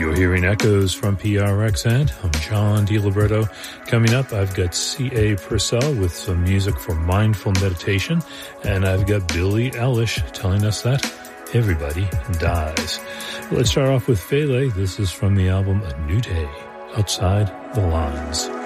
You're hearing echoes from PRXN. I'm John DiLibretto. Coming up, I've got C.A. Purcell with some music for mindful meditation, and I've got Billie Eilish telling us that everybody dies. Let's start off with Fele. This is from the album A New Day, Outside the Lines.